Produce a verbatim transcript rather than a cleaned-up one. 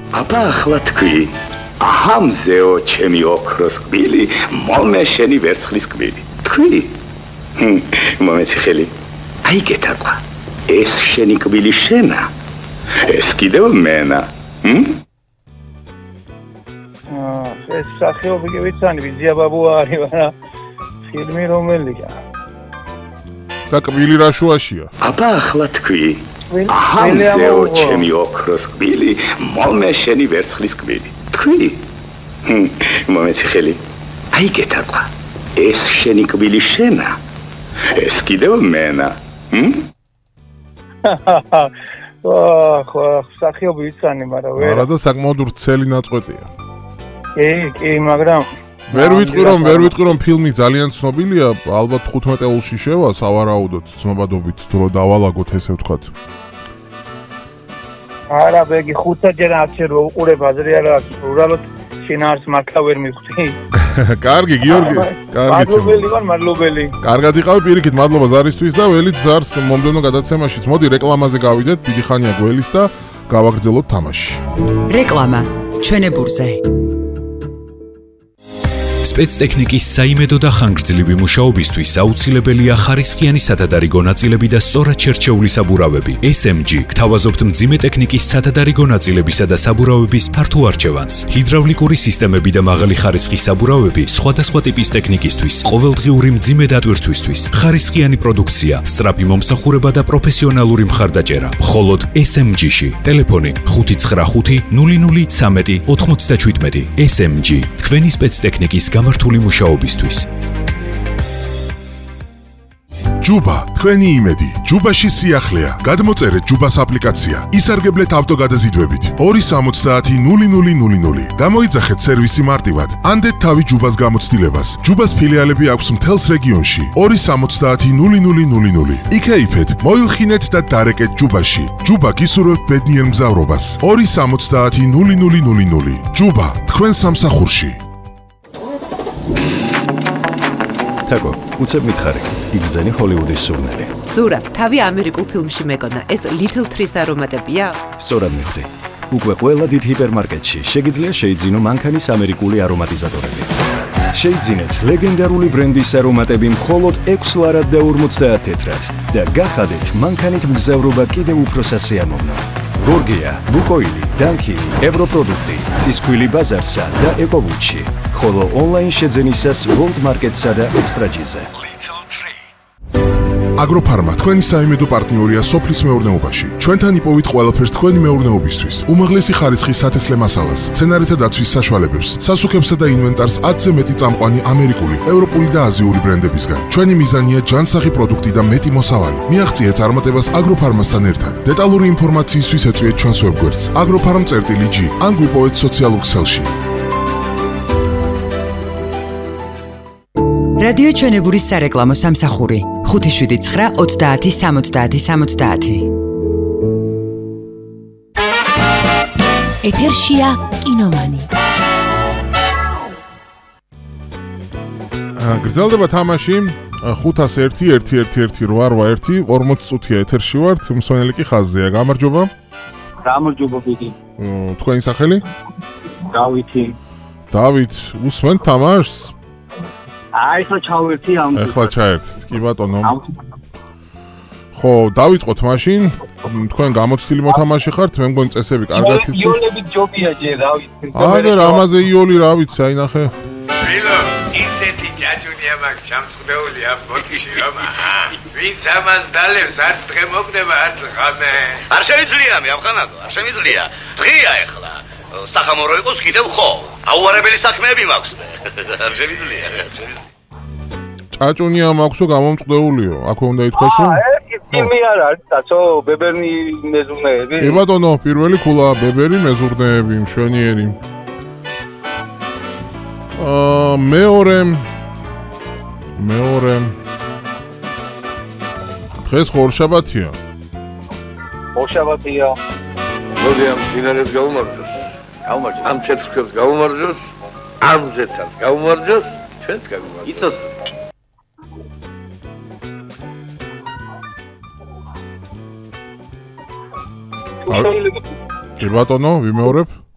აბა ახლა თქვი, აჰამზეო ჩემი ოქროს კბილი, მომე შენი ვერცხლის კბილი. თქვი? მომეცი ხელი. აი გეთაკვა. ეს შენი კბილი შენა. ეს კიდევ მენა. ჰმ? აა, ეს სახეობი კი ვიცანი, ვიზია ბაბუა არის, მაგრამ ფილმი რომელია? და კბილი რა შუაშია? აბა ახლა თქვი. აჰამზეო ჩემი ოქროს კბილი, მომე შენი ვერცხლის კბილი. თქვი? მომეცი ხელი. აი გეთაკვა. ეს შენი კბილი შენა. ეს კიდევ მენა. ჰმ? აა, ხო, სახეობი ვიცანი, მაგრამ ვერ. არა და საკმაოდ ვრცელი ნაწყვეტია. კი, კი, მაგრამ ვერ ვიტყვი რომ, ვერ ვიტყვი რომ ფილმი ძალიან ცნობილია, ალბათ ხუთმეტეულში შევა, სავარაუდოდ ცნობადობით, თუ რომ დავალაგოთ ესე ვთქვათ. არა, ბეგი ხუთჯერ ათჯერ უყურებ აზრი არა აქვს, უბრალოდ შინაარს მართლა ვერ მივხვდი. კარგი, გიორგი, კარგი. მადლობელი ვარ, მადლობელი. კარგად იყავი, პირიქით, მადლობა ზარისთვის და ველით ზარს მომდევნო გადაცემაშიც. მოდი რეკლამაზე გავიდეთ, დიდი ხანია გველის და გავაგრძელოთ თამაში. რეკლამა ჩვენებურზე. სპეცტექნიკის საიმედო და ხანგრძლივი მუშაობისთვის აუცილებელია ხარისხიანი სათადარიგო ნაწილები და სწორად შერჩეული საბურავები. ეს ემ ჯი გთავაზობთ მძიმე ტექნიკის სათადარიგო ნაწილებისა და საბურავების ფართო არჩევანს. ჰიდრავლიკური სისტემები და მაღალი ხარისხის საბურავები სხვადასხვა ტიპის ტექნიკისთვის, ყოველდღიური მძიმე დატვირთვისთვის, ხარისხიანი პროდუქცია, სწრაფი მომსახურება და პროფესიონალური მხარდაჭერა. მხოლოდ ეს ემ ჯი-ში. ტელეფონი ხუთი ცხრა ხუთი ნული ნული ცამეტი ოთხმოცდაშვიდმეტი. ეს ემ ჯი თქვენი სპეცტექნიკის გამართული მუშაობისთვის. ჯუბა, თქვენი იმედი. ჯუბაში სიახლეა. გადმოწერეთ ჯუბას აპლიკაცია. ისარგებლეთ ავტოგადაზიდვებით. ორი სამოცდაათი ნული ნული ნული ნული. გამოიძახეთ სერვისი მარტივად. ანდეთ თავი ჯუბას გამოცდილებას. ჯუბას ფილიალები აქვს მთელს რეგიონში. ორი სამოცდაათი ნული ნული ნული ნული. იქეიფეთ, მოილხინეთ და დარეკეთ ჯუბაში. ჯუბა გისურვებთ ბედნიერ მგზავრობას. ორი სამოცდაათი ნული ნული ნული ნული. ჯუბა, თქვენ სამსახურში. თაკო, უცებ მითხარი, იგრძენი ჰოლივუდის სურნელი. ზურა, თავი ამერიკულ ფილმში მეკონა, ეს Little Trees არომატებია? სწორად მივხვდი. უკვე ყველა დიდ ჰიპერმარკეტში შეგიძლია შეიძინო მანქანის ამერიკული არომატიზატორები. შეიძინეთ ლეგენდარული ბრენდის არომატები მხოლოდ ექვს ლარად და ორმოცდაათ თეთრად და გახადეთ მანქანით მგზავრობა კიდევ უფრო სასიამოვნო. გორგია, ლუკოილი, დანკილი, ევროპროდუქტი, წისქვილი ბაზარსა და ეკოვუჩი. ხოლო ონლაინ შეძენისას World Market-სა და Extra-G-ზე. აგროფარმა თქვენი საიმედო პარტნიორია სოფლის მეურნეობაში. ჩვენთან იპოვით ყველაფერს თქვენი მეურნეობისთვის. უმაღლესი ხარისხის სათესლე მასალას, მცენარეთა დაცვის საშუალებებს, სასუქებსა და ინვენტარს ათზე მეტი წამყვანი ამერიკული, ევროპული და აზიური ბრენდებისგან. ჩვენი მიზანია ჯანსაღი პროდუქტი და მეტი მოსავალი. მიაღწიეთ წარმატებას აგროფარმასთან ერთად. დეტალური ინფორმაციისთვის ეწვიეთ ჩვენს ვებგვერდს agrofarm.gi ან გვიპოვეთ სოციალურ ქსელში. რადიო ჩვენებურის სარეკლამო სამსახური ხუთი შვიდი ცხრა ოცდაათი სამოცდაათი სამოცდაათი. ეთერშია კინომანი. გრძელდება თამაში ხუთას ერთი ერთი ერთი ერთი რვა რვა ერთი ორმოც წუთია ეთერში ვართ, მსვენელი კი ხაზზეა. გამარჯობა. გამარჯობა ბიდი. თქვენი სახელი? დავითი. დავით, უსმენთ თამაშს? აი ხო ჩავერთი ამ. ეხლა ჩაერთით, კი ბატონო. ხო, დავიწყოთ მაშინ. თქვენ გამოცდილი მოთამაშე ხართ, მე მგონი წესები კარგად იცით. იოლები ჯობია ჯერ, რა ვიცი. აგერ ამაზე იოლი რა ვიცი, აი ნახე. ვილო, ისეთი ჯაჭუნია მაგ ჩამწყვდეული ამ ბოთში რომ აჰა. ვინც ამას დალევს, არც დღე მოგდება, არც ღამე. არ შეიძლება მე ამხანაგო, არ შემიძლია. დღეა ეხლა. სახამორო იყოს კიდევ ხო? აუარებელი საქმეები მაქვს. არ შემიძლია, არ შემიძლია. ჭაჭუნია მაქვსო გამომწყვდეულიო, აქვე უნდა ითქვას რომ? აა, ეს ფილმი არ არის, დაცო, ბებერნი მეზურნეები. კი ბატონო, პირველი ქულა, ბებერი მეზურნეები, მშვენიერი. აა, მეორე მეორე დღეს ხორშაბათია. ხორშაბათია. მოდი ამ დინარებს გავუმარჯოს. გავუმარჯოს. ამ ცეცხლებს გავუმარჯოს. ამ ზეცას გავუმარჯოს. ჩვენც გავუმარჯოს. იცოს კი ბატონო, ვიმეორებ.